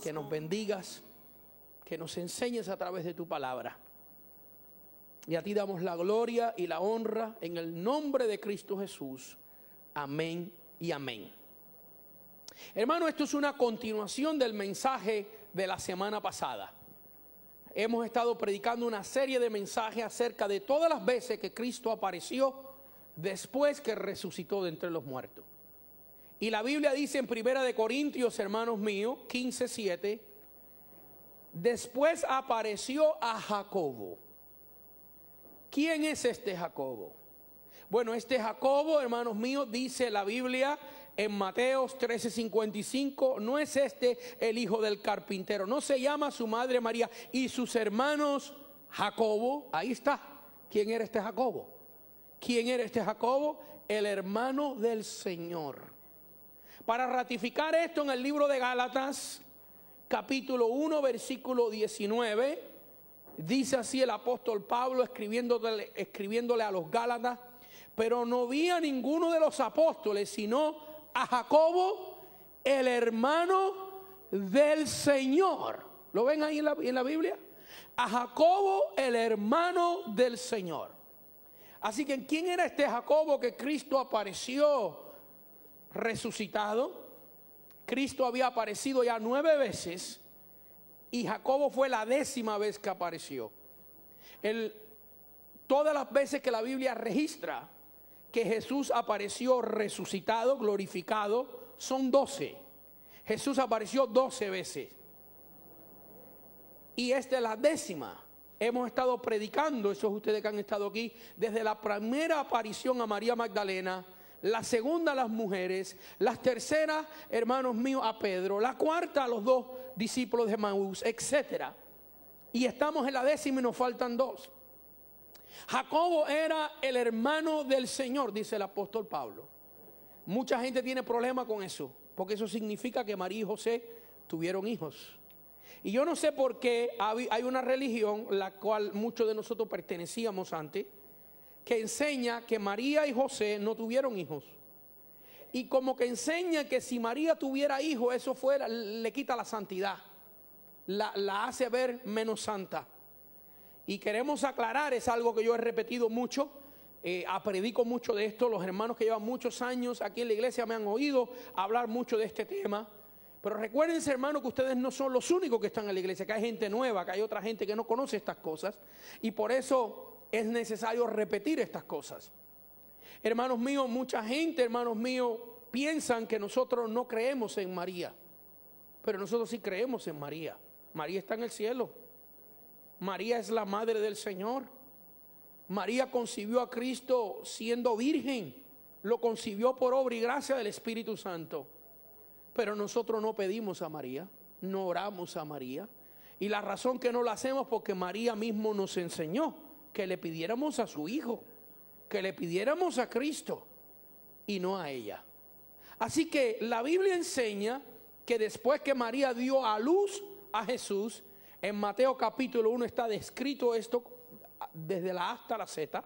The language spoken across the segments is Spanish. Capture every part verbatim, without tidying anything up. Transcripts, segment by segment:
que nos bendigas, que nos enseñes a través de tu palabra. Y a ti damos la gloria y la honra en el nombre de Cristo Jesús. Amén y amén. Hermano, esto es una continuación del mensaje de la semana pasada. Hemos estado predicando una serie de mensajes acerca de todas las veces que Cristo apareció después que resucitó de entre los muertos. Y la Biblia dice en Primera de Corintios, hermanos míos, quince siete, después apareció a Jacobo. ¿Quién es este Jacobo? Bueno, este Jacobo, hermanos míos, dice la Biblia en Mateo trece cincuenta y cinco, no es este el hijo del carpintero, no se llama su madre María y sus hermanos Jacobo. Ahí está. ¿Quién era este Jacobo? ¿Quién era este Jacobo? El hermano del Señor. Para ratificar esto, en el libro de Gálatas, capítulo uno, versículo diecinueve, dice así el apóstol Pablo escribiéndole, escribiéndole a los Gálatas: pero no vi a ninguno de los apóstoles, sino a Jacobo, el hermano del Señor. ¿Lo ven ahí en la, en la Biblia? A Jacobo, el hermano del Señor. Así que, ¿quién era este Jacobo que Cristo apareció resucitado? Cristo había aparecido ya nueve veces y Jacobo fue la décima vez que apareció. El, todas las veces que la Biblia registra que Jesús apareció resucitado, glorificado, son doce. Jesús apareció doce veces. Y esta es la décima. Hemos estado predicando, esos ustedes que han estado aquí, desde la primera aparición a María Magdalena, la segunda a las mujeres, la tercera, hermanos míos, a Pedro, la cuarta a los dos discípulos de Maús, etcétera. Y estamos en la décima y nos faltan dos. Jacobo era el hermano del Señor, dice el apóstol Pablo. Mucha gente tiene problema con eso, porque eso significa que María y José tuvieron hijos. Y yo no sé por qué hay una religión, la cual muchos de nosotros pertenecíamos antes, que enseña que María y José no tuvieron hijos. Y como que enseña que si María tuviera hijos, eso fuera, le quita la santidad, la, la hace ver menos santa. Y queremos aclarar, es algo que yo he repetido mucho, eh, predico mucho de esto, los hermanos que llevan muchos años aquí en la iglesia me han oído hablar mucho de este tema. Pero recuérdense, hermanos, que ustedes no son los únicos que están en la iglesia, que hay gente nueva, que hay otra gente que no conoce estas cosas. Y por eso es necesario repetir estas cosas. Hermanos míos, mucha gente, hermanos míos, piensan que nosotros no creemos en María. Pero nosotros sí creemos en María. María está en el cielo. María es la madre del Señor. María concibió a Cristo siendo virgen. Lo concibió por obra y gracia del Espíritu Santo. Pero nosotros no pedimos a María, no oramos a María. Y la razón que no lo hacemos porque María mismo nos enseñó que le pidiéramos a su Hijo, que le pidiéramos a Cristo y no a ella. Así que la Biblia enseña que después que María dio a luz a Jesús, en Mateo capítulo uno está descrito esto desde la A hasta la Z.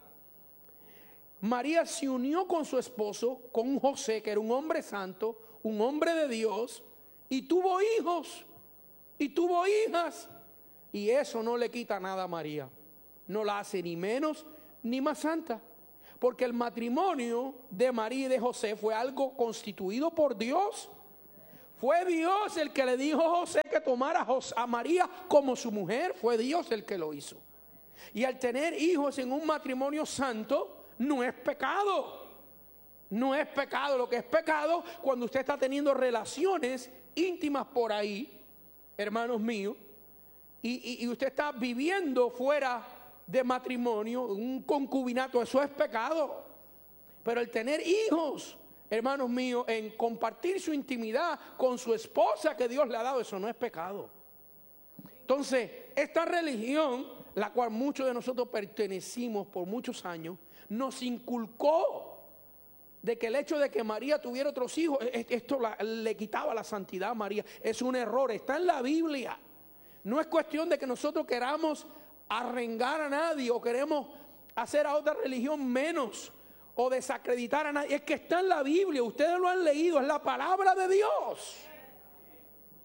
María se unió con su esposo, con José, que era un hombre santo, un hombre de Dios, y tuvo hijos, y tuvo hijas. Y eso no le quita nada a María. No la hace ni menos ni más santa. Porque el matrimonio de María y de José fue algo constituido por Dios. Fue Dios el que le dijo a José que tomara a María como su mujer. Fue Dios el que lo hizo. Y al tener hijos en un matrimonio santo, no es pecado. No es pecado. Lo que es pecado cuando usted está teniendo relaciones íntimas por ahí, hermanos míos, y, y, y usted está viviendo fuera de matrimonio, un concubinato, eso es pecado. Pero el tener hijos, hermanos míos, en compartir su intimidad con su esposa que Dios le ha dado, eso no es pecado. Entonces, esta religión, la cual muchos de nosotros pertenecimos por muchos años, nos inculcó de que el hecho de que María tuviera otros hijos, esto la, le quitaba la santidad a María. Es un error, está en la Biblia. No es cuestión de que nosotros queramos arrengar a nadie o queremos hacer a otra religión menos o desacreditar a nadie. Es que está en la Biblia, ustedes lo han leído, es la palabra de Dios.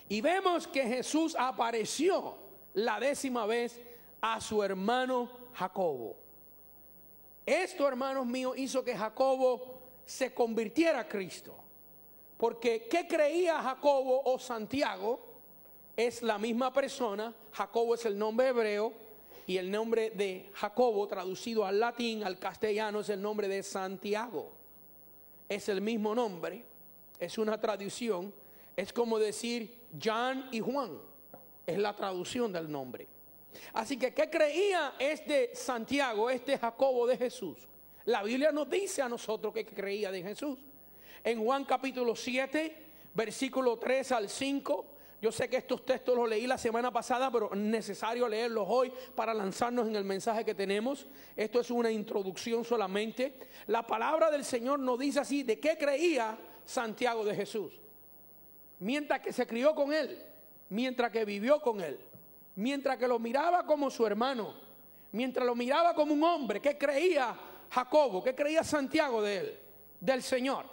Y vemos que Jesús apareció la décima vez a su hermano Jacobo. Esto, hermanos míos, hizo que Jacobo se convirtiera a Cristo. Porque ¿qué creía Jacobo o Santiago? Es la misma persona. Jacobo es el nombre hebreo y el nombre de Jacobo traducido al latín, al castellano, es el nombre de Santiago. Es el mismo nombre, es una traducción. Es como decir Jan y Juan, es la traducción del nombre. Así que ¿qué creía este Santiago, este Jacobo de Jesús? La Biblia nos dice a nosotros que creía de Jesús. En Juan capítulo siete, versículo tres al cinco. Yo sé que estos textos los leí la semana pasada, pero es necesario leerlos hoy para lanzarnos en el mensaje que tenemos. Esto es una introducción solamente. La palabra del Señor nos dice así: ¿de qué creía Santiago de Jesús? Mientras que se crió con él, mientras que vivió con él, mientras que lo miraba como su hermano, mientras lo miraba como un hombre. ¿Qué creía Jacobo? ¿Qué creía Santiago de él? Del Señor.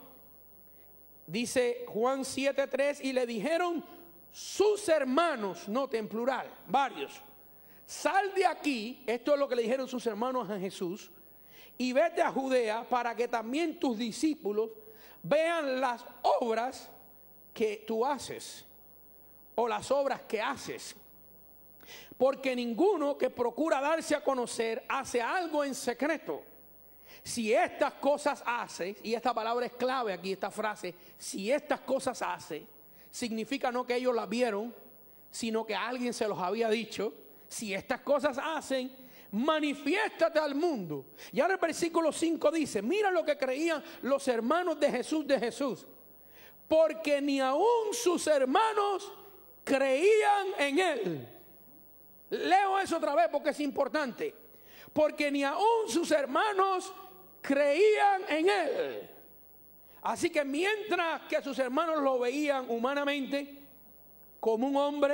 Dice Juan siete tres, y le dijeron sus hermanos, note en plural, varios: sal de aquí, esto es lo que le dijeron sus hermanos a Jesús, y vete a Judea para que también tus discípulos vean las obras que tú haces, o las obras que haces. Porque ninguno que procura darse a conocer hace algo en secreto. Si estas cosas hace, y esta palabra es clave aquí, esta frase, si estas cosas hace, significa no que ellos las vieron, sino que alguien se los había dicho. Si estas cosas hacen, manifiéstate al mundo. Y ahora el versículo cinco dice: mira lo que creían los hermanos de Jesús de Jesús. Porque ni aún sus hermanos creían en él. Leo eso otra vez porque es importante. Porque ni aún sus hermanos creían en él. Así que mientras que sus hermanos lo veían humanamente como un hombre,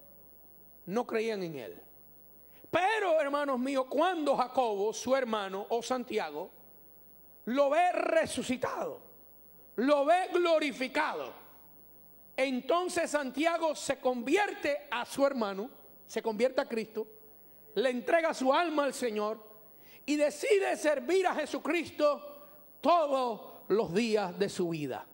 no creían en él. Pero, hermanos míos, cuando Jacobo, su hermano, o Santiago, lo ve resucitado, lo ve glorificado, entonces Santiago se convierte a su hermano, se convierte a Cristo, le entrega su alma al Señor y decide servir a Jesucristo todos los días de su vida.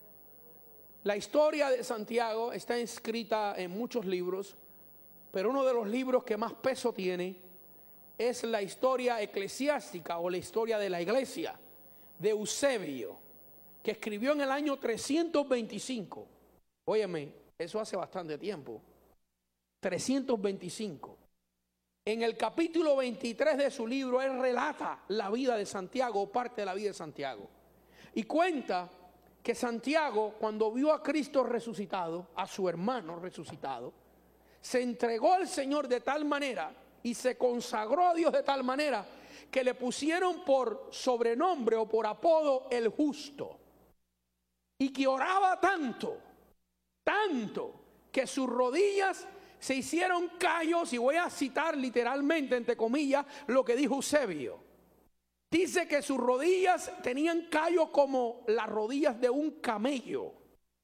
La historia de Santiago está escrita en muchos libros, pero uno de los libros que más peso tiene es la historia eclesiástica o la historia de la iglesia de Eusebio, que escribió en el año trescientos veinticinco. Óyeme, eso hace bastante tiempo. trescientos veinticinco. En el capítulo veintitrés de su libro, él relata la vida de Santiago, parte de la vida de Santiago. Y cuenta que Santiago, cuando vio a Cristo resucitado, a su hermano resucitado, se entregó al Señor de tal manera y se consagró a Dios de tal manera que le pusieron por sobrenombre o por apodo el justo. Y que oraba tanto, tanto, que sus rodillas se hicieron callos, y voy a citar literalmente, entre comillas, lo que dijo Eusebio. Dice que sus rodillas tenían callos como las rodillas de un camello,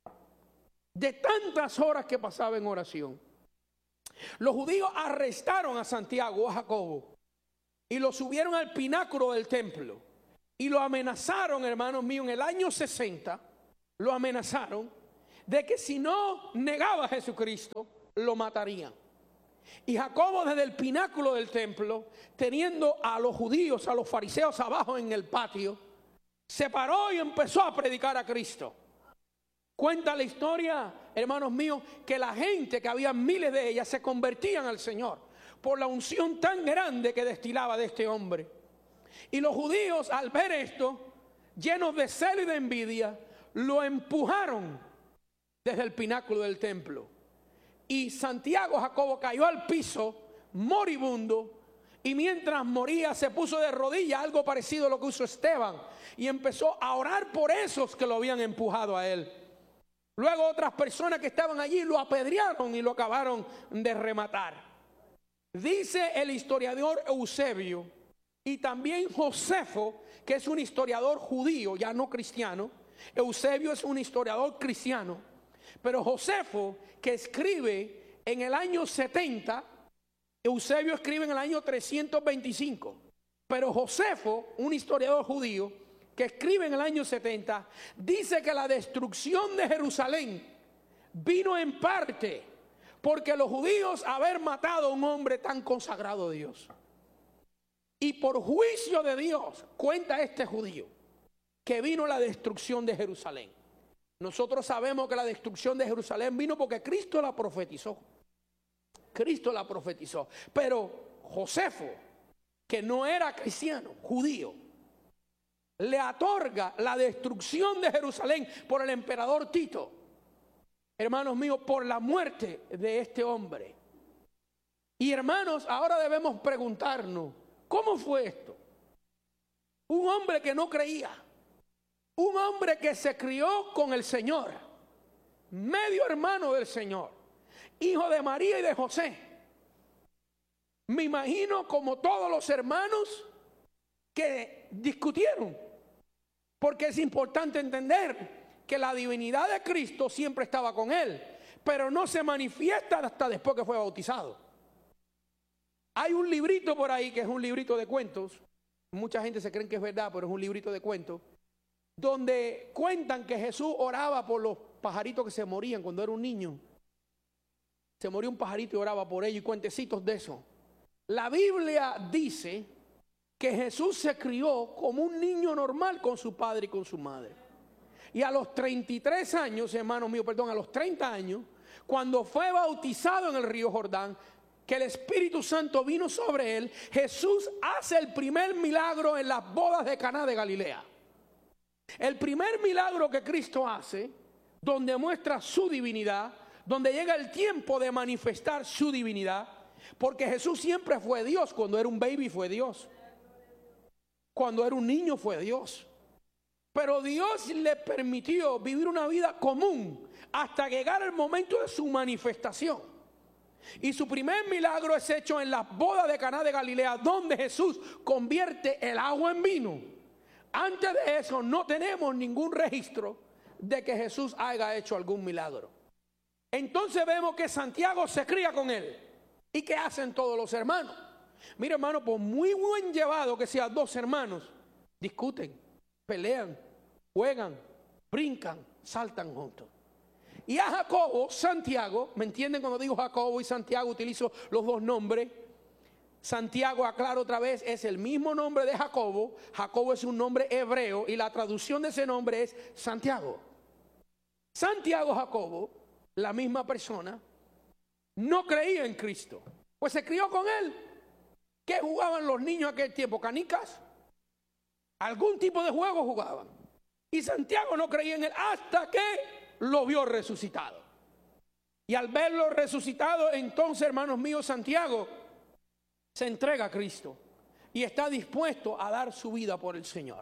de tantas horas que pasaba en oración. Los judíos arrestaron a Santiago, a Jacobo, y lo subieron al pináculo del templo, y lo amenazaron, hermanos míos, en el año sesenta, lo amenazaron de que si no negaba a Jesucristo, lo matarían. Y Jacobo, desde el pináculo del templo, teniendo a los judíos, a los fariseos abajo en el patio, se paró y empezó a predicar a Cristo. Cuenta la historia, hermanos míos, que la gente, que había miles de ellas, se convertían al Señor por la unción tan grande que destilaba de este hombre. Y los judíos, al ver esto, llenos de celo y de envidia, lo empujaron desde el pináculo del templo. Y Santiago Jacobo cayó al piso moribundo, y mientras moría se puso de rodillas, algo parecido a lo que hizo Esteban, y empezó a orar por esos que lo habían empujado a él. Luego otras personas que estaban allí lo apedrearon y lo acabaron de rematar. Dice el historiador Eusebio y también Josefo, que es un historiador judío, ya no cristiano. Eusebio es un historiador cristiano, Pero Josefo, que escribe en el año setenta, Eusebio escribe en el año trescientos veinticinco, pero Josefo, un historiador judío, que escribe en el año setenta, dice que la destrucción de Jerusalén vino en parte porque los judíos haber matado a un hombre tan consagrado a Dios. Y por juicio de Dios, cuenta este judío, que vino la destrucción de Jerusalén. Nosotros sabemos que la destrucción de Jerusalén vino porque Cristo la profetizó. Cristo la profetizó. Pero Josefo, que no era cristiano, judío, le otorga la destrucción de Jerusalén por el emperador Tito. Hermanos míos, por la muerte de este hombre. Y hermanos, ahora debemos preguntarnos, ¿cómo fue esto? Un hombre que no creía, un hombre que se crió con el Señor, medio hermano del Señor, hijo de María y de José. Me imagino como todos los hermanos que discutieron, porque es importante entender que la divinidad de Cristo siempre estaba con él, pero no se manifiesta hasta después que fue bautizado. Hay un librito por ahí que es un librito de cuentos, mucha gente se cree que es verdad, pero es un librito de cuentos, donde cuentan que Jesús oraba por los pajaritos que se morían cuando era un niño. Se moría un pajarito y oraba por ellos, y cuentecitos de eso. La Biblia dice que Jesús se crió como un niño normal con su padre y con su madre. Y a los treinta y tres años, hermano mío, perdón, a los treinta años, cuando fue bautizado en el río Jordán, que el Espíritu Santo vino sobre él, Jesús hace el primer milagro en las bodas de Caná de Galilea. El primer milagro que Cristo hace, donde muestra su divinidad, donde llega el tiempo de manifestar su divinidad, porque Jesús siempre fue Dios. Cuando era un baby fue Dios, cuando era un niño fue Dios, pero Dios le permitió vivir una vida común hasta llegar el momento de su manifestación. Y su primer milagro es hecho en las bodas de Caná de Galilea, donde Jesús convierte el agua en vino. Antes de eso no tenemos ningún registro de que Jesús haya hecho algún milagro. Entonces vemos que Santiago se cría con él. ¿Y qué hacen todos los hermanos? Mira, hermano, por muy buen llevado que sean dos hermanos, discuten, pelean, juegan, brincan, saltan juntos. Y a Jacobo, Santiago, ¿me entienden cuando digo Jacobo y Santiago? Utilizo los dos nombres. Santiago, aclaro otra vez, es el mismo nombre de Jacobo. Jacobo es un nombre hebreo y la traducción de ese nombre es Santiago. Santiago, Jacobo, la misma persona, no creía en Cristo, pues se crió con él. ¿Qué jugaban los niños aquel tiempo? ¿Canicas? Algún tipo de juego jugaban. Y Santiago no creía en él hasta que lo vio resucitado. Y al verlo resucitado, entonces, hermanos míos, Santiago se entrega a Cristo y está dispuesto a dar su vida por el Señor.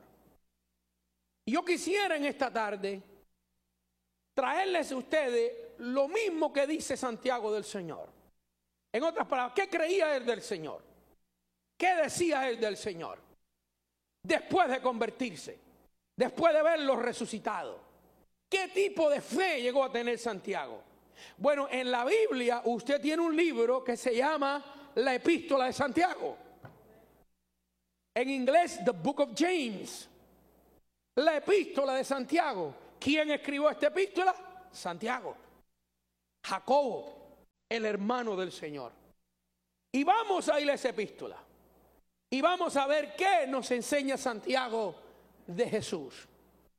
Y yo quisiera en esta tarde traerles a ustedes lo mismo que dice Santiago del Señor. En otras palabras, ¿qué creía él del Señor? ¿Qué decía él del Señor? Después de convertirse, después de verlo resucitado, ¿qué tipo de fe llegó a tener Santiago? Bueno, en la Biblia usted tiene un libro que se llama la Epístola de Santiago. En inglés, The Book of James. La Epístola de Santiago. ¿Quién escribió esta epístola? Santiago. Jacobo, el hermano del Señor. Y vamos a ir a esa epístola. Y vamos a ver qué nos enseña Santiago de Jesús.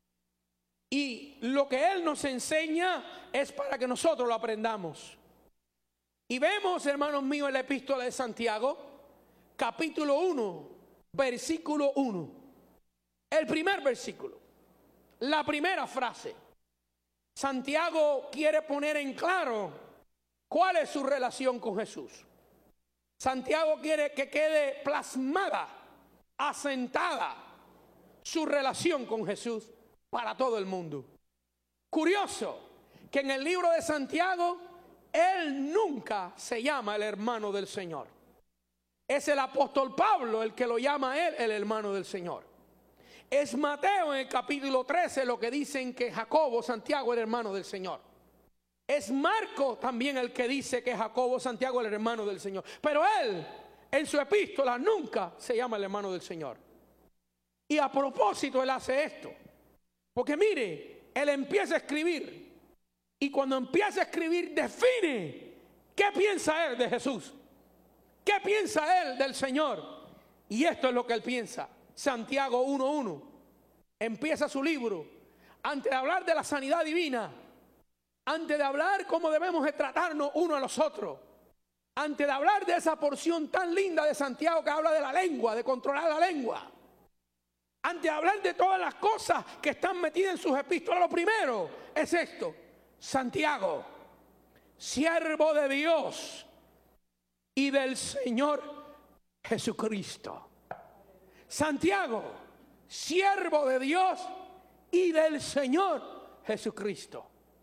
Y lo que él nos enseña es para que nosotros lo aprendamos. Y vemos, hermanos míos, en la epístola de Santiago, capítulo uno, versículo uno. El primer versículo, la primera frase. Santiago quiere poner en claro cuál es su relación con Jesús. Santiago quiere que quede plasmada, asentada su relación con Jesús para todo el mundo. Curioso que en el libro de Santiago él nunca se llama el hermano del Señor. Es el apóstol Pablo el que lo llama a él el hermano del Señor. Es Mateo en el capítulo trece lo que dicen que Jacobo, Santiago, era hermano del Señor. Es Marco también el que dice que Jacobo Santiago es el hermano del Señor. Pero él, en su epístola, nunca se llama el hermano del Señor. Y a propósito él hace esto. Porque mire, él empieza a escribir. Y cuando empieza a escribir, define qué piensa él de Jesús. ¿Qué piensa él del Señor? Y esto es lo que él piensa. Santiago uno uno. Empieza su libro. Antes de hablar de la sanidad divina, antes de hablar cómo debemos de tratarnos uno a los otros, antes de hablar de esa porción tan linda de Santiago que habla de la lengua, de controlar la lengua, antes de hablar de todas las cosas que están metidas en sus epístolas, lo primero es esto: Santiago, siervo de Dios y del Señor Jesucristo. Santiago, siervo de Dios y del Señor Jesucristo.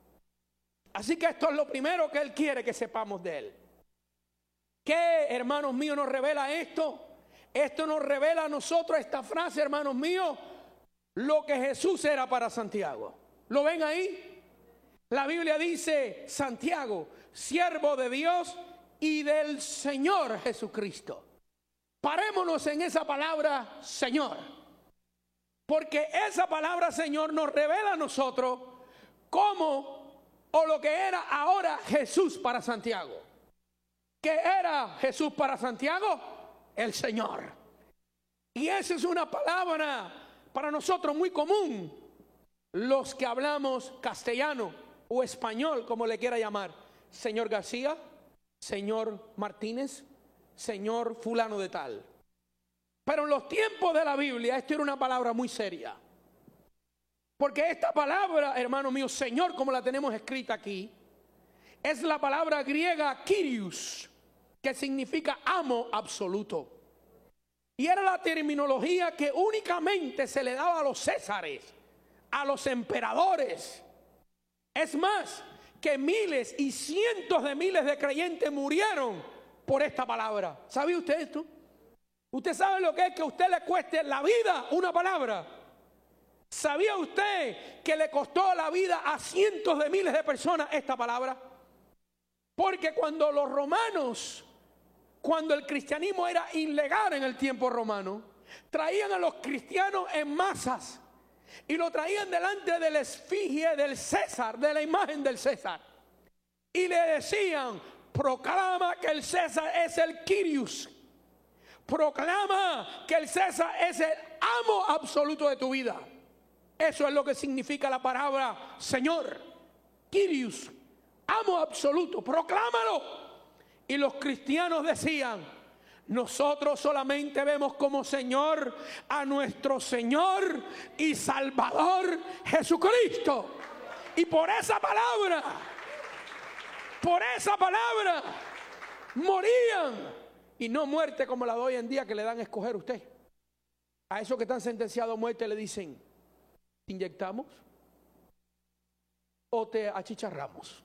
Así que esto es lo primero que él quiere que sepamos de él. ¿Qué, hermanos míos, nos revela esto? Esto nos revela a nosotros esta frase, hermanos míos, lo que Jesús era para Santiago. ¿Lo ven ahí? La Biblia dice: Santiago, siervo de Dios y del Señor Jesucristo. Parémonos en esa palabra Señor, porque esa palabra Señor nos revela a nosotros cómo o lo que era ahora Jesús para Santiago. ¿Qué era Jesús para Santiago? El Señor. Y esa es una palabra para nosotros muy común, los que hablamos castellano o español, como le quiera llamar. Señor García, señor Martínez, señor fulano de tal. Pero en los tiempos de la Biblia esto era una palabra muy seria. Porque esta palabra, hermano mío, Señor, como la tenemos escrita aquí, es la palabra griega Kyrios, que significa amo absoluto. Y era la terminología que únicamente se le daba a los césares, a los emperadores. Es más, que miles y cientos de miles de creyentes murieron por esta palabra. ¿Sabe usted esto? ¿Usted sabe lo que es que a usted le cueste la vida una palabra? ¿Sabía usted que le costó la vida a cientos de miles de personas esta palabra? Porque cuando los romanos, cuando el cristianismo era ilegal en el tiempo romano, traían a los cristianos en masas y lo traían delante de la esfinge del César, de la imagen del César, y le decían: proclama que el César es el Kyrios, proclama que el César es el amo absoluto de tu vida. Eso es lo que significa la palabra Señor, Kyrios, amo absoluto, proclámalo. Y los cristianos decían: nosotros solamente vemos como Señor a nuestro Señor y Salvador Jesucristo. Y por esa palabra, por esa palabra, morían. Y no muerte como la de hoy en día, que le dan a escoger a usted. A esos que están sentenciados a muerte le dicen: ¿te inyectamos o te achicharramos?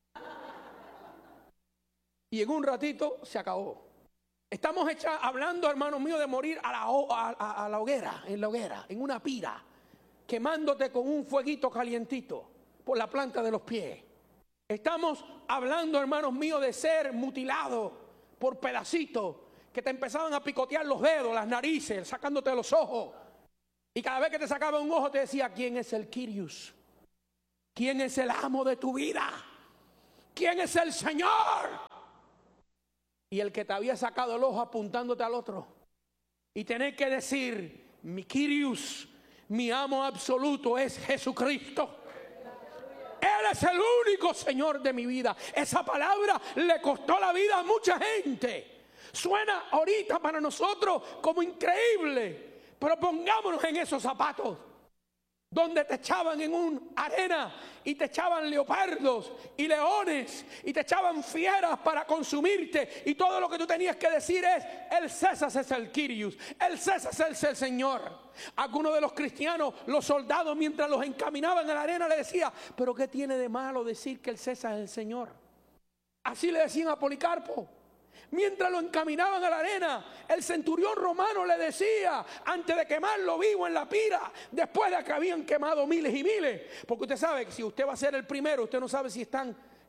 Y en un ratito se acabó. Estamos echa, hablando, hermanos míos, de morir a la, a, a, a la hoguera, en la hoguera, en una pira, quemándote con un fueguito calientito por la planta de los pies. Estamos hablando, hermanos míos, de ser mutilado por pedacitos que te empezaban a picotear los dedos, las narices, sacándote los ojos. Y cada vez que te sacaba un ojo te decía: ¿quién es el Kyrios? ¿Quién es el amo de tu vida? ¿Quién es el Señor? Y el que te había sacado el ojo apuntándote al otro. Y tener que decir: mi Kyrios, mi amo absoluto es Jesucristo. Él es el único Señor de mi vida. Esa palabra le costó la vida a mucha gente. Suena ahorita para nosotros como increíble, pero pongámonos en esos zapatos, donde te echaban en una arena y te echaban leopardos y leones y te echaban fieras para consumirte, y todo lo que tú tenías que decir es: el César es el Kyrios, el César es el Señor. Algunos de los cristianos, los soldados, mientras los encaminaban a la arena, le decían: ¿pero qué tiene de malo decir que el César es el Señor? Así le decían a Policarpo. Mientras lo encaminaban a la arena, el centurión romano le decía, antes de quemarlo vivo en la pira, después de que habían quemado miles y miles, porque usted sabe que si usted va a ser el primero, usted no sabe si están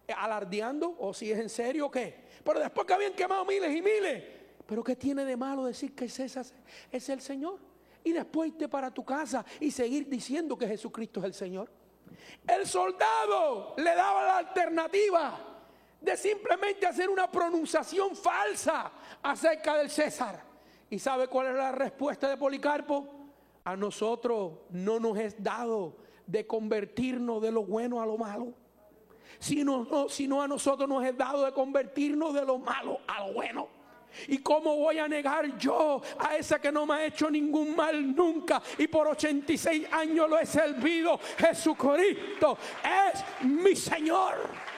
alardeando o si es en serio o qué. Pero después que habían quemado miles y miles, pero ¿qué tiene de malo decir que César es el Señor? Y después irte para tu casa y seguir diciendo que Jesucristo es el Señor. El soldado le daba la alternativa de simplemente hacer una pronunciación falsa acerca del César. ¿Y sabe cuál es la respuesta de Policarpo? A nosotros no nos es dado de convertirnos de lo bueno a lo malo, sino, no, sino a nosotros nos es dado de convertirnos de lo malo a lo bueno. ¿Y cómo voy a negar yo a ese que no me ha hecho ningún mal nunca y por ochenta y seis años lo he servido? Jesucristo es mi Señor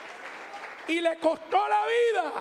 y le costó la vida.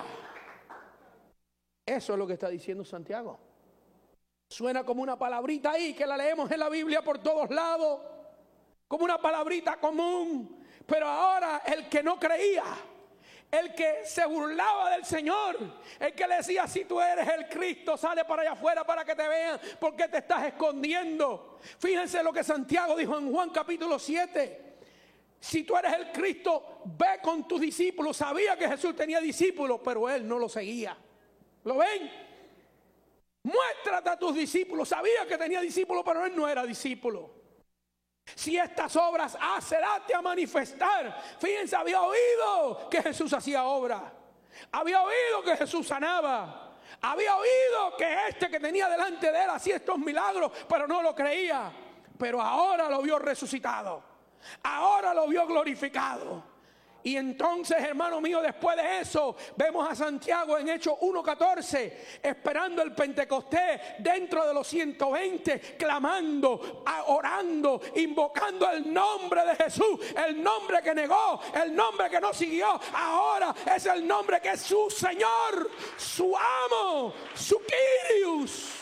Eso es lo que está diciendo Santiago. Suena como una palabrita ahí que la leemos en la Biblia por todos lados, como una palabrita común. Pero ahora el que no creía, el que se burlaba del Señor, el que le decía: si tú eres el Cristo, sale para allá afuera para que te vean, ¿por qué te estás escondiendo? Fíjense lo que Santiago dijo en Juan capítulo siete: si tú eres el Cristo, ve con tus discípulos. Sabía que Jesús tenía discípulos, pero él no lo seguía. ¿Lo ven? Muéstrate a tus discípulos. Sabía que tenía discípulos, pero él no era discípulo. Si estas obras hace, date a manifestar. Fíjense, había oído que Jesús hacía obras, había oído que Jesús sanaba, había oído que este que tenía delante de él hacía estos milagros, pero no lo creía. Pero ahora lo vio resucitado, ahora lo vio glorificado. Y entonces, hermano mío, después de eso, vemos a Santiago en Hechos uno catorce, esperando el Pentecostés, dentro de los ciento veinte, clamando, orando, invocando el nombre de Jesús, el nombre que negó, el nombre que no siguió. Ahora es el nombre que es su Señor, su amo, su Kyrios.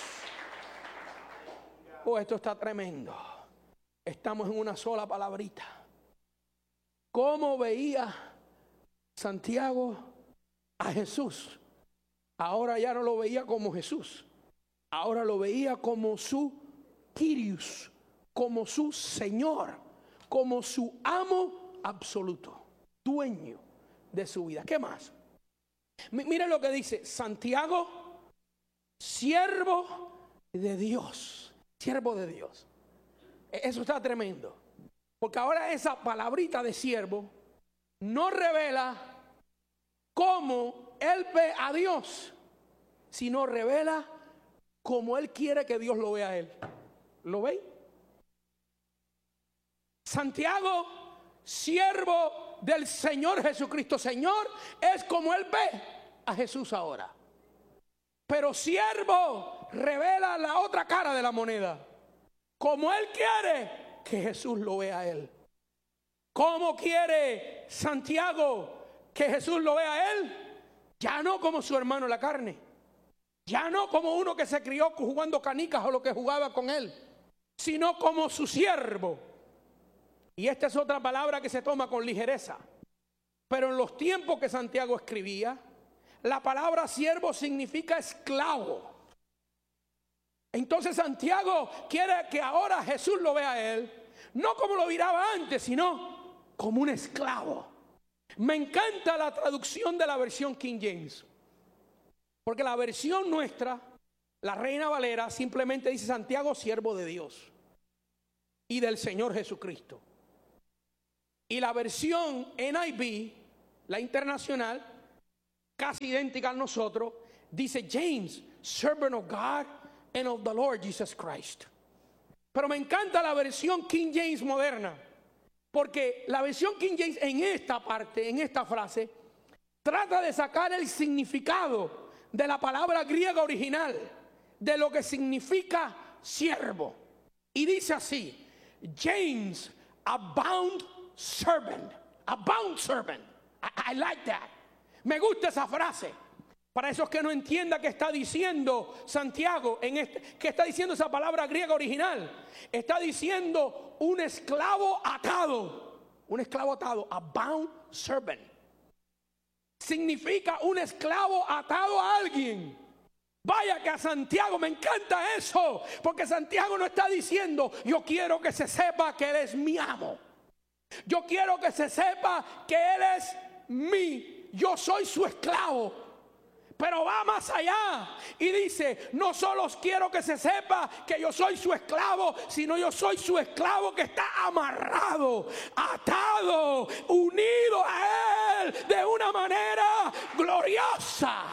Oh, esto está tremendo. Estamos en una sola palabrita. ¿Cómo veía Santiago a Jesús? Ahora ya no lo veía como Jesús. Ahora lo veía como su Kyrios, como su Señor, como su amo absoluto, dueño de su vida. ¿Qué más? M- miren lo que dice Santiago, siervo de Dios, siervo de Dios. Eso está tremendo. Porque ahora esa palabrita de siervo no revela cómo él ve a Dios, sino revela cómo él quiere que Dios lo vea a él. ¿Lo veis? Santiago, siervo del Señor Jesucristo. Señor es como él ve a Jesús ahora. Pero siervo revela la otra cara de la moneda. Como él quiere que Jesús lo vea a él. ¿Cómo quiere Santiago que Jesús lo vea a él? Ya no como su hermano en la carne, ya no como uno que se crió jugando canicas o lo que jugaba con él, sino como su siervo. Y esta es otra palabra que se toma con ligereza, pero en los tiempos que Santiago escribía, la palabra siervo significa esclavo. Entonces Santiago quiere que ahora Jesús lo vea a él, no como lo miraba antes, sino como un esclavo. Me encanta la traducción de la versión King James, porque la versión nuestra, la Reina Valera, simplemente dice Santiago, siervo de Dios y del Señor Jesucristo. Y la versión N I V, la internacional, casi idéntica a nosotros, dice James, servant of God and of the Lord Jesus Christ. Pero me encanta la versión King James moderna, porque la versión King James en esta parte, en esta frase, trata de sacar el significado de la palabra griega original, de lo que significa siervo. Y dice así, James, a bound servant, a bound servant. I, I like that. Me gusta esa frase. Para esos que no entiendan qué está diciendo Santiago, en este, qué está diciendo esa palabra griega original, está diciendo un esclavo atado, un esclavo atado, a bound servant. Significa un esclavo atado a alguien. Vaya que a Santiago me encanta eso, porque Santiago no está diciendo, yo quiero que se sepa que él es mi amo. Yo quiero que se sepa que él es mí, yo soy su esclavo. Pero va más allá y dice, no solo quiero que se sepa que yo soy su esclavo, sino yo soy su esclavo que está amarrado, atado, unido a él de una manera gloriosa.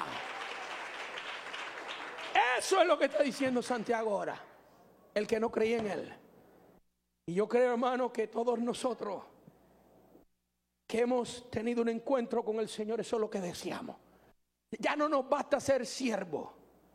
Eso es lo que está diciendo Santiago ahora, el que no creía en él. Y yo creo, hermano, que todos nosotros que hemos tenido un encuentro con el Señor, eso es lo que deseamos. Ya no nos basta ser siervo.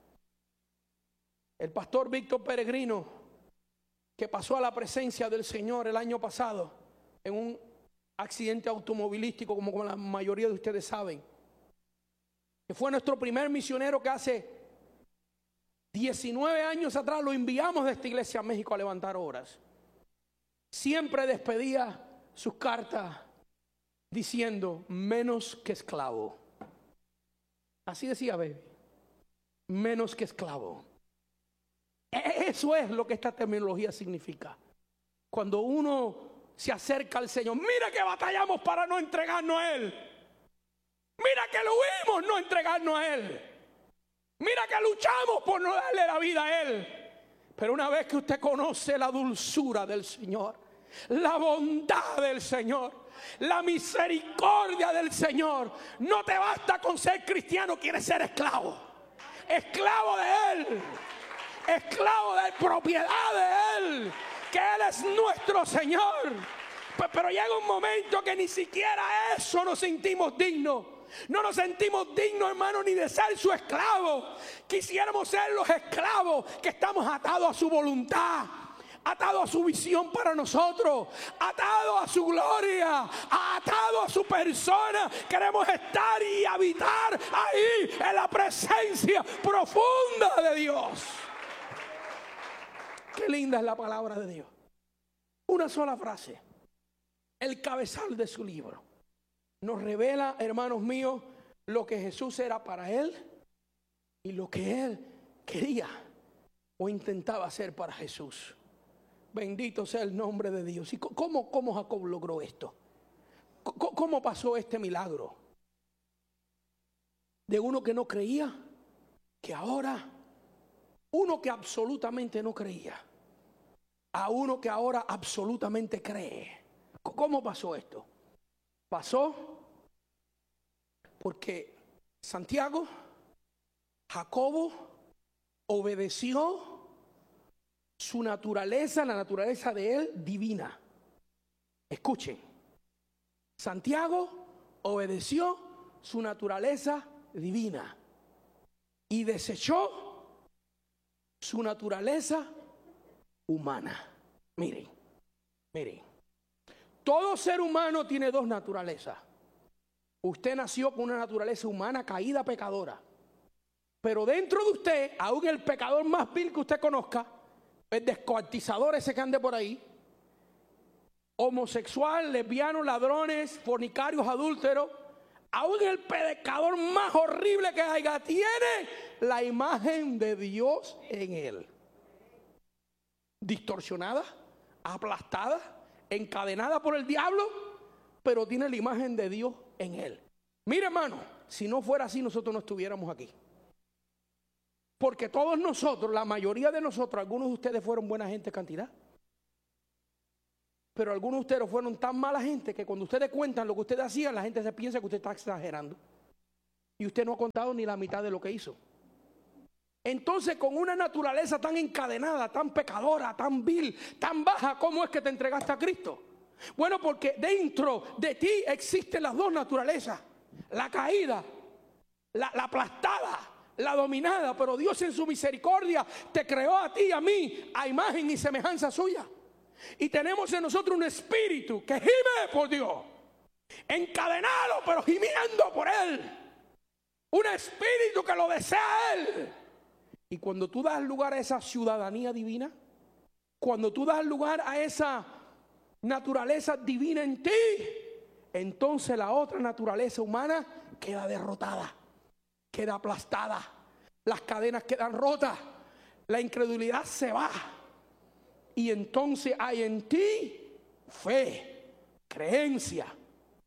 El pastor Víctor Peregrino, que pasó a la presencia del Señor el año pasado en un accidente automovilístico, como, como la mayoría de ustedes saben, que fue nuestro primer misionero, que hace diecinueve años atrás lo enviamos de esta iglesia a México a levantar obras. Siempre despedía sus cartas diciendo, menos que esclavo. Así decía, baby, menos que esclavo. Eso es lo que esta terminología significa. Cuando uno se acerca al Señor, mira que batallamos para no entregarnos a Él. Mira que lo huimos no entregarnos a Él. Mira que luchamos por no darle la vida a Él. Pero una vez que usted conoce la dulzura del Señor, la bondad del Señor, la misericordia del Señor, no te basta con ser cristiano, quieres ser esclavo. Esclavo de Él. Esclavo de propiedad de Él. Que Él es nuestro Señor. Pero llega un momento que ni siquiera eso nos sentimos dignos. No nos sentimos dignos, hermano, ni de ser su esclavo. Quisiéramos ser los esclavos que estamos atados a su voluntad, atado a su visión para nosotros, atado a su gloria, atado a su persona. Queremos estar y habitar ahí en la presencia profunda de Dios. Qué linda es la palabra de Dios. Una sola frase, el cabezal de su libro, nos revela, hermanos míos, lo que Jesús era para él y lo que él quería o intentaba hacer para Jesús. Bendito sea el nombre de Dios. ¿Y cómo, cómo Jacob logró esto? ¿Cómo, cómo pasó este milagro? De uno que no creía, que ahora, uno que absolutamente no creía, a uno que ahora absolutamente cree. ¿Cómo pasó esto? Pasó porque Santiago, Jacobo, obedeció su naturaleza, la naturaleza de él divina. Escuchen, Santiago obedeció su naturaleza divina y desechó su naturaleza humana. Miren, miren, todo ser humano tiene dos naturalezas. Usted nació con una naturaleza humana caída, pecadora, pero dentro de usted, aún el pecador más vil que usted conozca, el descuartizador ese que ande por ahí, homosexual, lesbianos, ladrones, fornicarios, adúlteros, aún el pecador más horrible que haya, tiene la imagen de Dios en él. Distorsionada, aplastada, encadenada por el diablo, pero tiene la imagen de Dios en él. Mire, hermano, si no fuera así, nosotros no estuviéramos aquí. Porque todos nosotros, la mayoría de nosotros, algunos de ustedes fueron buena gente cantidad, pero algunos de ustedes fueron tan mala gente que cuando ustedes cuentan lo que ustedes hacían, la gente se piensa que usted está exagerando. Y usted no ha contado ni la mitad de lo que hizo. Entonces, con una naturaleza tan encadenada, tan pecadora, tan vil, tan baja, ¿cómo es que te entregaste a Cristo? Bueno, porque dentro de ti existen las dos naturalezas. La caída, la, la aplastada, la dominada. Pero Dios en su misericordia te creó a ti y a mí a imagen y semejanza suya. Y tenemos en nosotros un espíritu que gime por Dios, encadenado pero gimiendo por Él. Un espíritu que lo desea a Él. Y cuando tú das lugar a esa ciudadanía divina, cuando tú das lugar a esa naturaleza divina en ti, entonces la otra naturaleza humana queda derrotada, queda aplastada, las cadenas quedan rotas, la incredulidad se va. Y entonces hay en ti fe, creencia,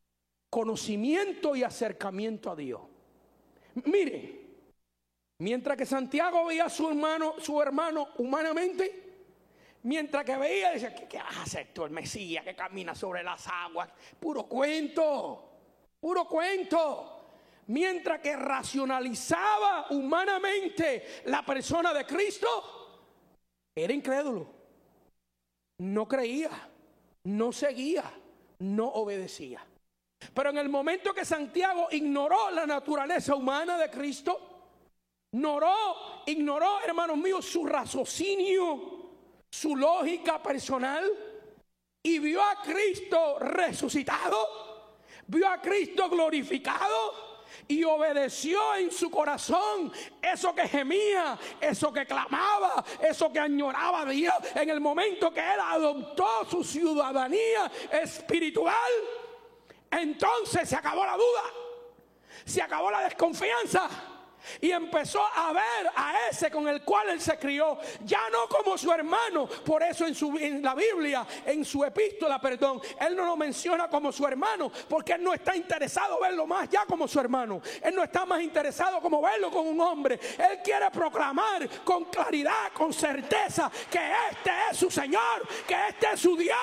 conocimiento y acercamiento a Dios. Mire, mientras que Santiago veía a su hermano, su hermano humanamente, mientras que veía, decía, ¿qué, qué vas a hacer tú, el Mesías que camina sobre las aguas? Puro cuento, puro cuento. Mientras que racionalizaba humanamente la persona de Cristo, era incrédulo. No creía, no seguía, no obedecía. Pero en el momento que Santiago ignoró la naturaleza humana de Cristo, ignoró, ignoró, hermanos míos, su raciocinio, su lógica personal, y vio a Cristo resucitado, vio a Cristo glorificado, y obedeció en su corazón eso que gemía, eso que clamaba, eso que añoraba a Dios. En el momento que él adoptó su ciudadanía espiritual, entonces se acabó la duda, se acabó la desconfianza, y empezó a ver a ese con el cual él se crió, ya no como su hermano. Por eso en, su, en la Biblia, en su epístola, perdón, él no lo menciona como su hermano, porque él no está interesado verlo más ya como su hermano. Él no está más interesado como verlo como un hombre. Él quiere proclamar con claridad, con certeza, que este es su Señor, que este es su Dios.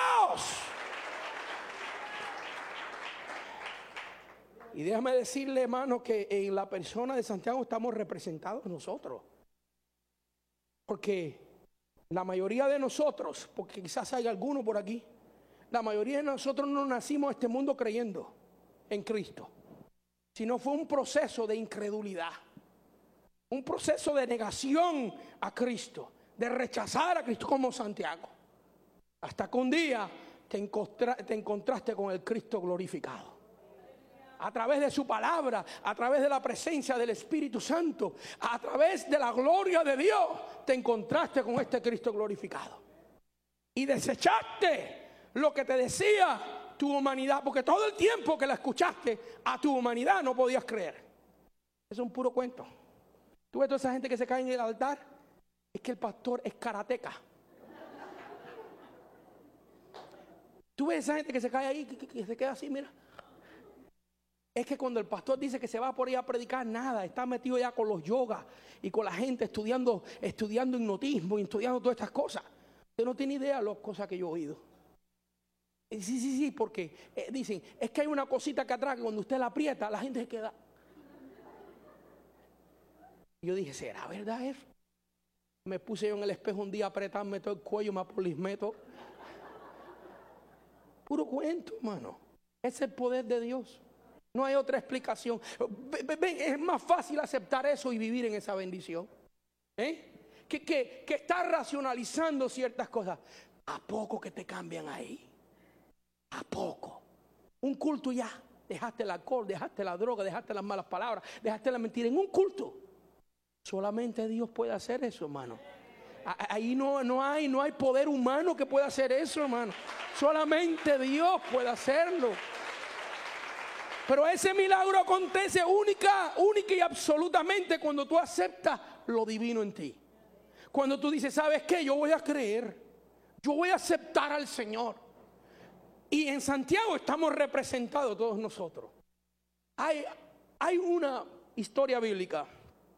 Y déjame decirle, hermano, que en la persona de Santiago estamos representados nosotros. Porque la mayoría de nosotros, porque quizás hay alguno por aquí, la mayoría de nosotros no nacimos a este mundo creyendo en Cristo, sino fue un proceso de incredulidad, un proceso de negación a Cristo, de rechazar a Cristo, como Santiago. Hasta que un día te, encontra, te encontraste con el Cristo glorificado. A través de su palabra, a través de la presencia del Espíritu Santo, a través de la gloria de Dios, te encontraste con este Cristo glorificado. Y desechaste lo que te decía tu humanidad, porque todo el tiempo que la escuchaste a tu humanidad no podías creer. Es un puro cuento. Tú ves toda esa gente que se cae en el altar, es que el pastor es karateca. Tú ves esa gente que se cae ahí, que, que, que se queda así, mira. Es que cuando el pastor dice que se va por ahí a predicar, nada, está metido ya con los yogas y con la gente estudiando, estudiando hipnotismo y estudiando todas estas cosas. Usted no tiene idea de las cosas que yo he oído. Sí, sí, sí, porque eh, dicen, es que hay una cosita que atrás que cuando usted la aprieta, la gente se queda. Yo dije, ¿será verdad eso? Me puse yo en el espejo un día a apretarme todo el cuello, me apolismeto. Puro cuento, hermano. Es el poder de Dios. No hay otra explicación. Es más fácil aceptar eso y vivir en esa bendición. ¿Eh? Que, que, que estar racionalizando ciertas cosas. ¿A poco que te cambian ahí? ¿A poco? Un culto ya. Dejaste el alcohol, dejaste la droga, dejaste las malas palabras, dejaste la mentira. En un culto. Solamente Dios puede hacer eso, hermano. Ahí no, no, hay, no hay poder humano que pueda hacer eso, hermano. Solamente Dios puede hacerlo. Pero ese milagro acontece única, única y absolutamente cuando tú aceptas lo divino en ti. Cuando tú dices, ¿sabes qué? Yo voy a creer. Yo voy a aceptar al Señor. Y en Santiago estamos representados todos nosotros. Hay, hay una historia bíblica.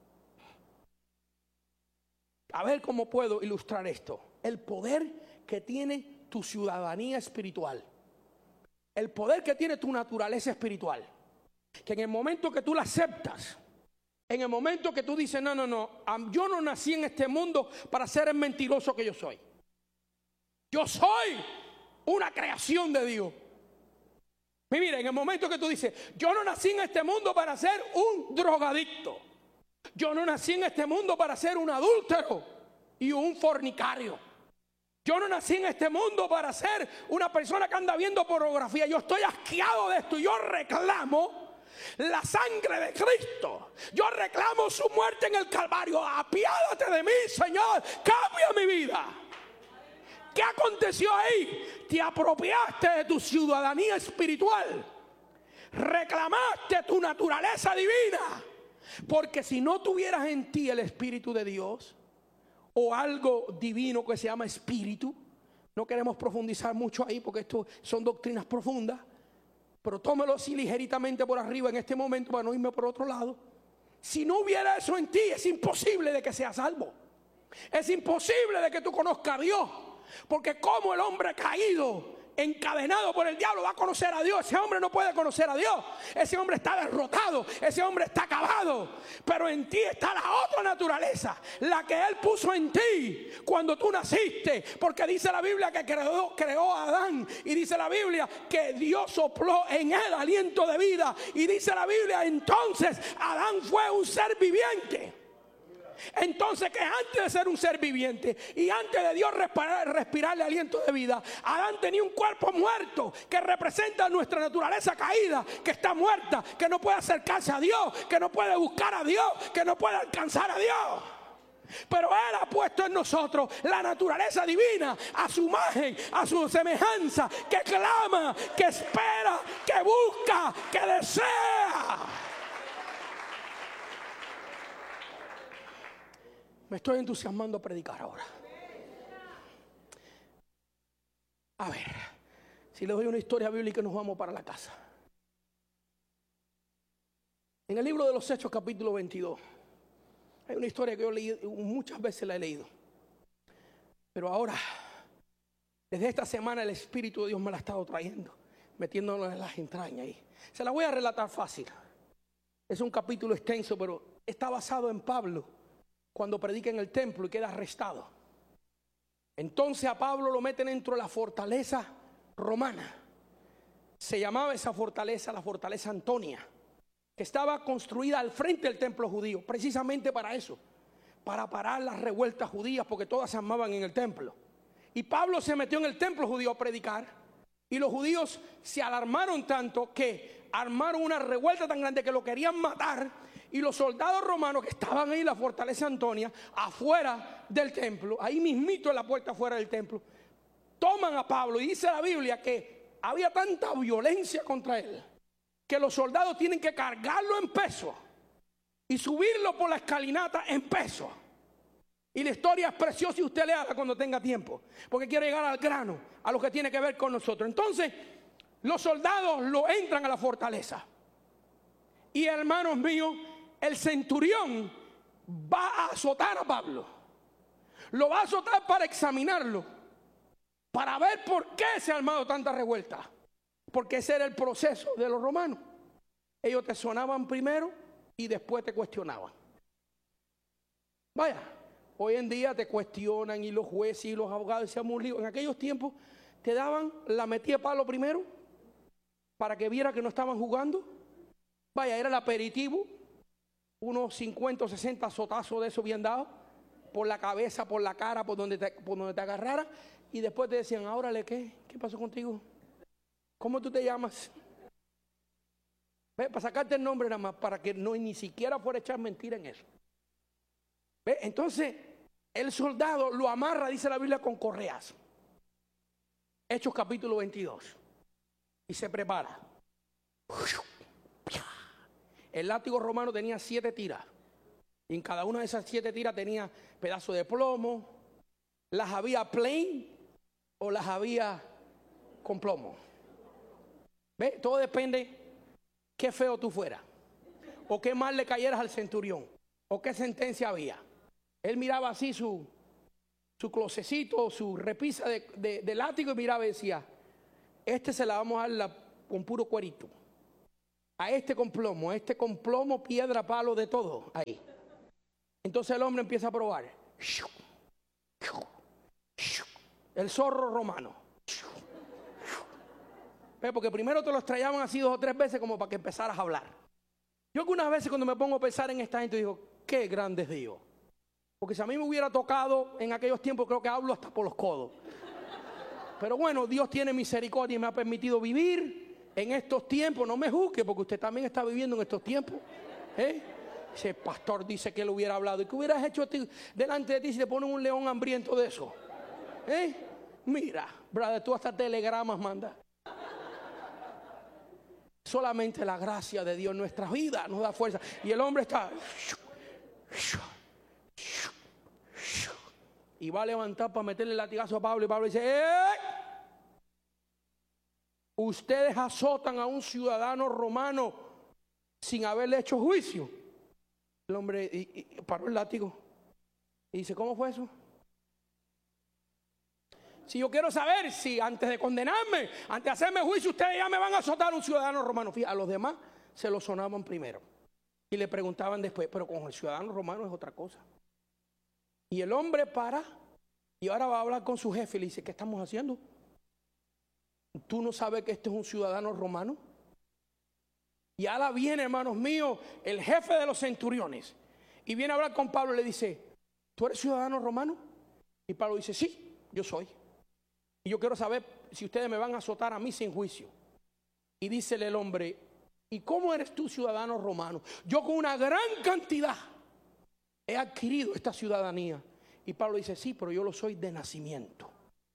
A ver cómo puedo ilustrar esto. El poder que tiene tu ciudadanía espiritual. El poder que tiene tu naturaleza espiritual, que en el momento que tú la aceptas, en el momento que tú dices, no, no, no, yo no nací en este mundo para ser el mentiroso que yo soy. Yo soy una creación de Dios. Y mira, en el momento que tú dices, yo no nací en este mundo para ser un drogadicto. Yo no nací en este mundo para ser un adúltero y un fornicario. Yo no nací en este mundo para ser una persona que anda viendo pornografía. Yo estoy asqueado de esto. Yo reclamo la sangre de Cristo. Yo reclamo su muerte en el Calvario. Apiádate de mí, Señor. Cambia mi vida. ¿Qué aconteció ahí? Te apropiaste de tu ciudadanía espiritual. Reclamaste tu naturaleza divina. Porque si no tuvieras en ti el Espíritu de Dios, o algo divino que se llama espíritu, no queremos profundizar mucho ahí porque esto son doctrinas profundas, pero tómelo así ligeritamente por arriba en este momento para no irme por otro lado. Si no hubiera eso en ti, es imposible de que seas salvo. Es imposible de que tú conozcas a Dios. Porque como el hombre caído, encadenado por el diablo, va a conocer a Dios. Ese hombre no puede conocer a Dios. Ese hombre está derrotado, ese hombre está acabado. Pero en ti está la otra naturaleza, la que Él puso en ti cuando tú naciste. Porque dice la Biblia que creó, creó a Adán. Y dice la Biblia que Dios sopló en él aliento de vida. Y dice la Biblia, entonces Adán fue un ser viviente. Entonces, que antes de ser un ser viviente y antes de Dios respirar, respirarle aliento de vida, Adán tenía un cuerpo muerto que representa nuestra naturaleza caída, que está muerta, que no puede acercarse a Dios, que no puede buscar a Dios, que no puede alcanzar a Dios. Pero Él ha puesto en nosotros la naturaleza divina, a su imagen, a su semejanza, que clama, que espera, que busca, que desea. Me estoy entusiasmando a predicar ahora. A ver, si les doy una historia bíblica nos vamos para la casa. En el libro de los Hechos, capítulo veintidós, hay una historia que yo leí, muchas veces la he leído. Pero ahora, desde esta semana el Espíritu de Dios me la ha estado trayendo, metiéndonos en las entrañas ahí. Se la voy a relatar fácil. Es un capítulo extenso, pero está basado en Pablo, cuando predica en el templo y queda arrestado. Entonces a Pablo lo meten dentro de la fortaleza romana. Se llamaba esa fortaleza la fortaleza Antonia, que estaba construida al frente del templo judío, precisamente para eso, para parar las revueltas judías, porque todas se armaban en el templo. Y Pablo se metió en el templo judío a predicar, y los judíos se alarmaron tanto que armaron una revuelta tan grande que lo querían matar. Y los soldados romanos que estaban ahí en la fortaleza Antonia, afuera del templo, ahí mismito en la puerta afuera del templo, toman a Pablo y dice la Biblia que había tanta violencia contra él, que los soldados tienen que cargarlo en peso y subirlo por la escalinata en peso. Y la historia es preciosa y usted léala cuando tenga tiempo, porque quiero llegar al grano, a lo que tiene que ver con nosotros. Entonces, los soldados lo entran a la fortaleza. Y hermanos míos, el centurión va a azotar a Pablo. Lo va a azotar para examinarlo, para ver por qué se ha armado tanta revuelta. Porque ese era el proceso de los romanos. Ellos te sonaban primero y después te cuestionaban. Vaya, hoy en día te cuestionan y los jueces y los abogados se han un lío. En aquellos tiempos te daban la metida de palo primero para que viera que no estaban jugando. Vaya, era el aperitivo, unos cincuenta o sesenta azotazos de esos bien dados, por la cabeza, por la cara, por donde te, por donde te agarrara, y después te decían, ahora, ¿qué? ¿Qué pasó contigo? ¿Cómo tú te llamas? ¿Ve? Para sacarte el nombre nada más, para que no ni siquiera fuera a echar mentira en eso. ¿Ve? Entonces, el soldado lo amarra, dice la Biblia, con correas. Hechos capítulo veintidós. Y se prepara. El látigo romano tenía siete tiras. Y en cada una de esas siete tiras tenía pedazos de plomo. Las había plain o las había con plomo. ¿Ve? Todo depende qué feo tú fueras. O qué mal le cayeras al centurión. O qué sentencia había. Él miraba así su, su closecito, su repisa de, de, de látigo y miraba y decía, este se la vamos a dar la, con puro cuerito. A este con plomo, a este con plomo, piedra, palo, de todo, ahí. Entonces el hombre empieza a probar. El zorro romano. Porque primero te los traían así dos o tres veces como para que empezaras a hablar. Yo algunas veces cuando me pongo a pensar en esta gente digo, qué grande es Dios. Porque si a mí me hubiera tocado en aquellos tiempos, creo que hablo hasta por los codos. Pero bueno, Dios tiene misericordia y me ha permitido vivir en estos tiempos. No me juzgue porque usted también está viviendo en estos tiempos. ¿Eh? Ese pastor dice que él hubiera hablado. ¿Y qué hubieras hecho delante de ti si te ponen un león hambriento de eso? ¿Eh? Mira, brother, tú hasta telegramas mandas. Solamente la gracia de Dios en nuestras vidas nos da fuerza. Y el hombre está... Y va a levantar para meterle el latigazo a Pablo. Y Pablo dice... ¡Eh! ustedes azotan a un ciudadano romano sin haberle hecho juicio. El hombre y, y, paró el látigo y dice, ¿cómo fue eso? Si yo quiero saber si antes de condenarme, antes de hacerme juicio, ustedes ya me van a azotar a un ciudadano romano. Fíjate, a los demás se lo sonaban primero y le preguntaban después, pero con el ciudadano romano es otra cosa. Y el hombre para y ahora va a hablar con su jefe y le dice, ¿qué estamos haciendo? ¿Tú no sabes que este es un ciudadano romano? Y ahora viene, hermanos míos, el jefe de los centuriones y viene a hablar con Pablo y le dice, ¿tú eres ciudadano romano? Y Pablo dice, sí, yo soy. Y yo quiero saber si ustedes me van a azotar a mí sin juicio. Y dícele el hombre, ¿y cómo eres tú ciudadano romano? Yo con una gran cantidad he adquirido esta ciudadanía. Y Pablo dice, sí, pero yo lo soy de nacimiento.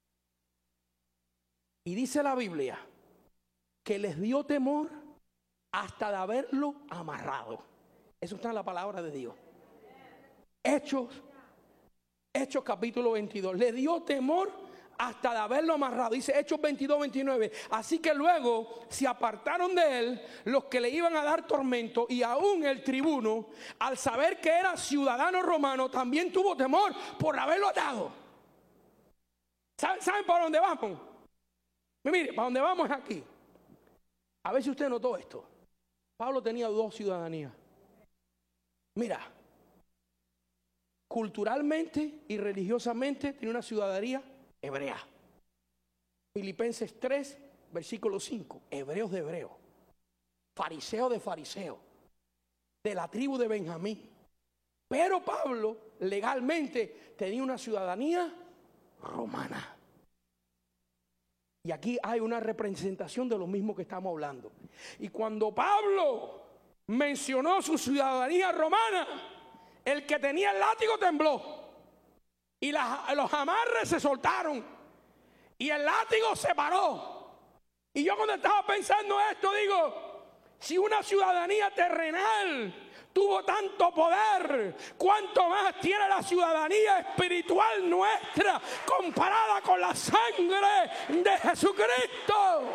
Y dice la Biblia que les dio temor hasta de haberlo amarrado. Eso está en la palabra de Dios. Hechos, Hechos capítulo veintidós. Le dio temor hasta de haberlo amarrado. Dice Hechos veintidós, veintinueve. Así que luego se apartaron de él los que le iban a dar tormento, y aún el tribuno, al saber que era ciudadano romano, también tuvo temor por haberlo atado. ¿Saben, ¿saben para dónde vamos? Mire, para dónde vamos es aquí. A ver si usted notó esto. Pablo tenía dos ciudadanías. Mira, culturalmente y religiosamente tenía una ciudadanía hebrea. Filipenses tres, versículo cinco. Hebreos de hebreos. Fariseos de fariseos. De la tribu de Benjamín. Pero Pablo legalmente tenía una ciudadanía romana. Y aquí hay una representación de lo mismo que estamos hablando. Y cuando Pablo mencionó su ciudadanía romana, el que tenía el látigo tembló. Y las, los amarres se soltaron. Y el látigo se paró. Y yo cuando estaba pensando esto, digo, si una ciudadanía terrenal tuvo tanto poder, ¿cuánto más tiene la ciudadanía espiritual nuestra comparada con la sangre de Jesucristo?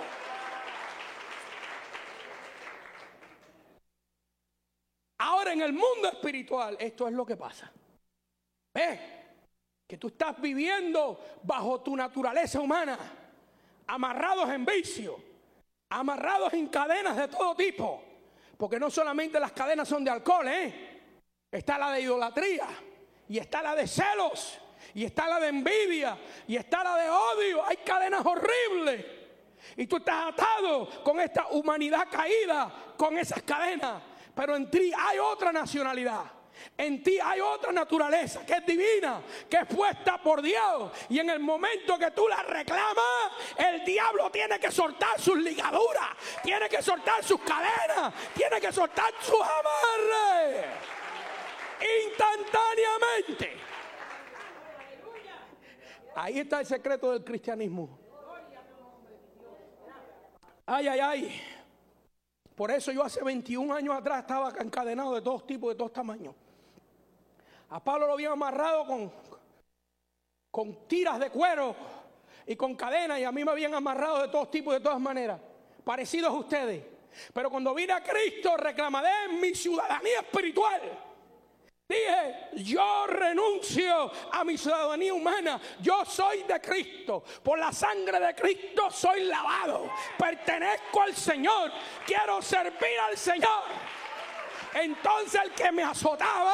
Ahora en el mundo espiritual esto es lo que pasa. ¿Ves? Que tú estás viviendo bajo tu naturaleza humana, amarrados en vicio, amarrados en cadenas de todo tipo. Porque no solamente las cadenas son de alcohol, ¿eh? Está la de idolatría, y está la de celos, y está la de envidia, y está la de odio. Hay cadenas horribles. Y tú estás atado con esta humanidad caída, con esas cadenas. Pero en ti hay otra nacionalidad. En ti hay otra naturaleza que es divina, que es puesta por Dios. Y en el momento que tú la reclamas, el diablo tiene que soltar sus ligaduras, tiene que soltar sus cadenas, tiene que soltar sus amarres instantáneamente. Ahí está el secreto del cristianismo. Ay, ay, ay. Por eso yo hace veintiún años atrás estaba encadenado de todos tipos, de todos tamaños. A Pablo lo habían amarrado con, con tiras de cuero y con cadenas, y a mí me habían amarrado de todos tipos, de todas maneras, parecidos a ustedes. Pero cuando vine a Cristo, reclamaré mi ciudadanía espiritual. Dije, yo renuncio a mi ciudadanía humana. Yo soy de Cristo. Por la sangre de Cristo soy lavado. Pertenezco al Señor. Quiero servir al Señor. Entonces el que me azotaba